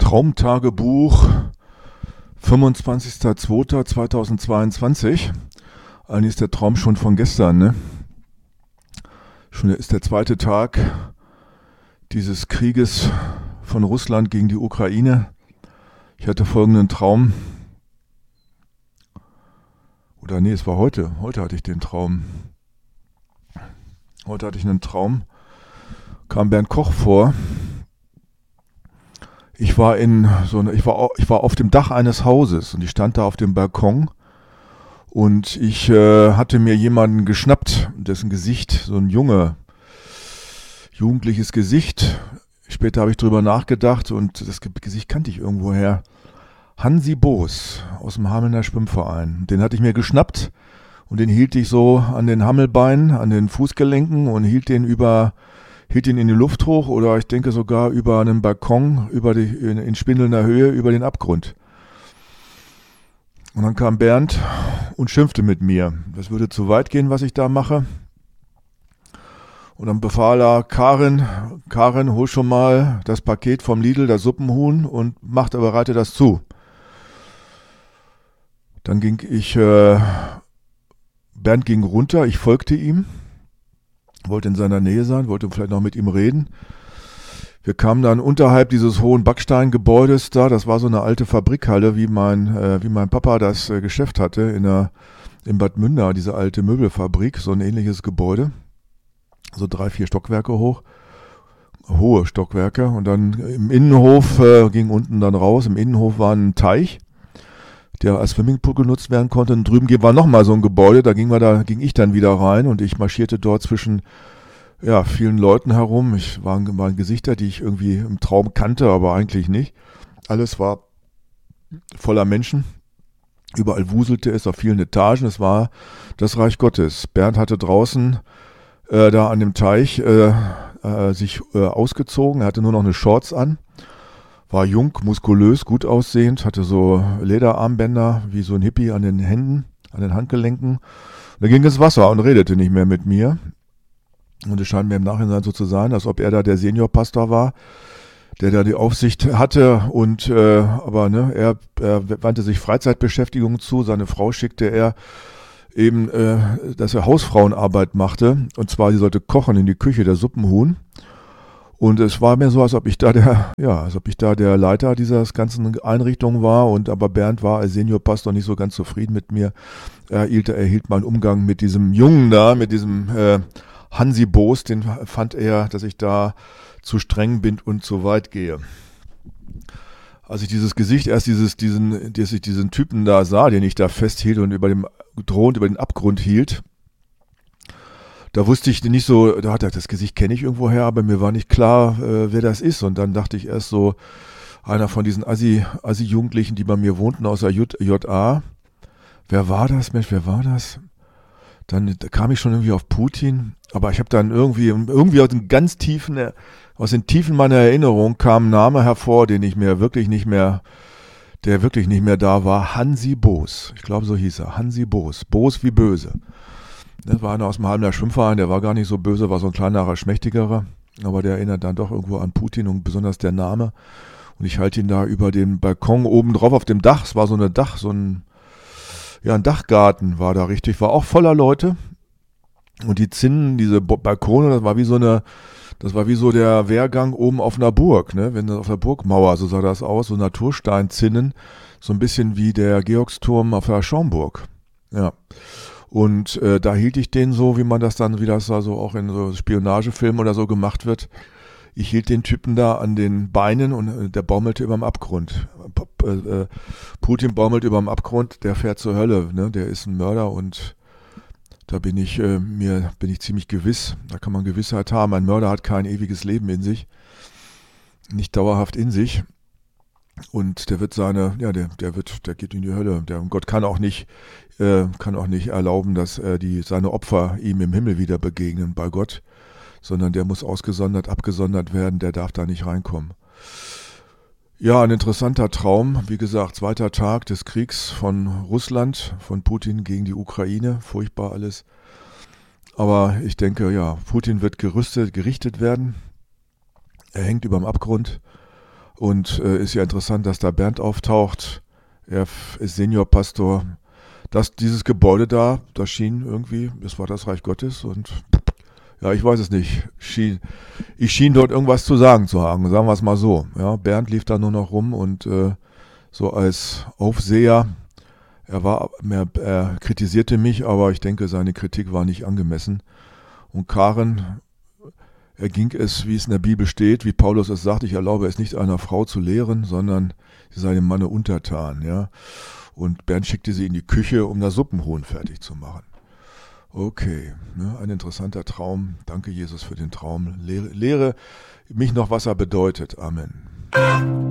Traumtagebuch, 25.02.2022. Eigentlich ist der Traum schon von gestern, ne? Schon ist der zweite Tag dieses Krieges von Russland gegen die Ukraine. Ich hatte folgenden Traum. Oder nee, es war heute. Heute hatte ich den Traum. Heute hatte ich einen Traum. Kam Bernd Koch vor. Ich war auf dem Dach eines Hauses und ich stand da auf dem Balkon und ich hatte mir jemanden geschnappt, dessen Gesicht, so ein jugendliches Gesicht. Später habe ich drüber nachgedacht und das Gesicht kannte ich irgendwoher. Hansi Boos aus dem Hamelner Schwimmverein. Den hatte ich mir geschnappt und den hielt ich so an den Hammelbeinen, an den Fußgelenken und hielt ihn in die Luft hoch oder ich denke sogar über einen Balkon, in spindelnder Höhe über den Abgrund. Und dann kam Bernd und schimpfte mit mir. Das würde zu weit gehen, was ich da mache. Und dann befahl er, Karin, hol schon mal das Paket vom Lidl, das Suppenhuhn und bereite das zu. Dann Bernd ging runter, ich folgte ihm. Wollte in seiner Nähe sein, wollte vielleicht noch mit ihm reden. Wir kamen dann unterhalb dieses hohen Backsteingebäudes da, das war so eine alte Fabrikhalle, wie mein Papa das Geschäft hatte in Bad Münder, diese alte Möbelfabrik, so ein ähnliches Gebäude, so 3-4 Stockwerke hoch, hohe Stockwerke und dann im Innenhof, ging unten dann raus, im Innenhof war ein Teich, der als Swimmingpool genutzt werden konnte. Und drüben war nochmal so ein Gebäude, da ging ich dann wieder rein und ich marschierte dort zwischen vielen Leuten herum. Waren Gesichter, die ich irgendwie im Traum kannte, aber eigentlich nicht. Alles war voller Menschen. Überall wuselte es auf vielen Etagen. Es war das Reich Gottes. Bernd hatte draußen da an dem Teich sich ausgezogen. Er hatte nur noch eine Shorts an. War jung, muskulös, gut aussehend, hatte so Lederarmbänder wie so ein Hippie an den Händen, an den Handgelenken. Und er ging ins Wasser und redete nicht mehr mit mir. Und es scheint mir im Nachhinein so zu sein, als ob er da der Seniorpastor war, der da die Aufsicht hatte. Und er wandte sich Freizeitbeschäftigung zu. Seine Frau schickte er eben, dass er Hausfrauenarbeit machte. Und zwar, sie sollte kochen in die Küche, der Suppenhuhn. Und es war mir so, als ob ich da der Leiter dieser ganzen Einrichtung war. Aber Bernd war als Seniorpastor nicht so ganz zufrieden mit mir. Er hielt meinen Umgang mit diesem Jungen da, mit diesem Hansi Boos, den fand er, dass ich da zu streng bin und zu weit gehe. Als ich dieses Gesicht diesen Typen da sah, den ich da festhielt und drohend über den Abgrund hielt, da wusste ich nicht so, das Gesicht kenne ich irgendwoher, aber mir war nicht klar, wer das ist. Und dann dachte ich erst so, einer von diesen Assi-Jugendlichen, die bei mir wohnten aus der JA. Wer war das? Mensch, wer war das? Dann kam ich schon irgendwie auf Putin. Aber ich habe dann irgendwie aus den Tiefen meiner Erinnerung kam ein Name hervor, der wirklich nicht mehr da war. Hansi Boos. Ich glaube, so hieß er. Hansi Boos. Boos wie böse. Das war einer aus dem Hamelner Schwimmverein, der war gar nicht so böse, war so ein kleinerer, schmächtigerer, aber der erinnert dann doch irgendwo an Putin und besonders der Name. Und ich halte ihn da über den Balkon oben drauf auf dem Dach, es war ein Dachgarten war da richtig, war auch voller Leute. Und die Zinnen, diese Balkone, das war wie so der Wehrgang oben auf einer Burg, ne? Wenn das auf der Burgmauer, so sah das aus, so Natursteinzinnen, so ein bisschen wie der Georgsturm auf der Schaumburg. Ja. Und da hielt ich den so, wie das da so auch in so Spionagefilmen oder so gemacht wird. Ich hielt den Typen da an den Beinen und der baumelte über dem Abgrund. Putin baumelt über dem Abgrund, der fährt zur Hölle, ne? Der ist ein Mörder und da bin ich ziemlich gewiss. Da kann man Gewissheit haben. Ein Mörder hat kein ewiges Leben in sich, nicht dauerhaft in sich. Und der geht in die Hölle. Gott kann auch nicht erlauben, dass seine Opfer ihm im Himmel wieder begegnen bei Gott, sondern der muss abgesondert werden, der darf da nicht reinkommen. Ja, ein interessanter Traum. Wie gesagt, zweiter Tag des Kriegs von Russland, von Putin gegen die Ukraine. Furchtbar alles. Aber ich denke, ja, Putin wird gerichtet werden. Er hängt überm Abgrund. Und ist ja interessant, dass da Bernd auftaucht. Er ist Seniorpastor. Dieses Gebäude da, das schien irgendwie, das war das Reich Gottes und ja, ich weiß es nicht. Ich schien dort irgendwas zu sagen zu haben, sagen wir es mal so. Ja, Bernd lief da nur noch rum und so als Aufseher, er kritisierte mich, aber ich denke, seine Kritik war nicht angemessen. Und Karen, erging es, wie es in der Bibel steht, wie Paulus es sagt, ich erlaube es nicht einer Frau zu lehren, sondern sie sei dem Manne untertan. Ja? Und Bernd schickte sie in die Küche, um das Suppenhuhn fertig zu machen. Okay, ne, ein interessanter Traum. Danke, Jesus, für den Traum. Lehre mich noch, was er bedeutet. Amen.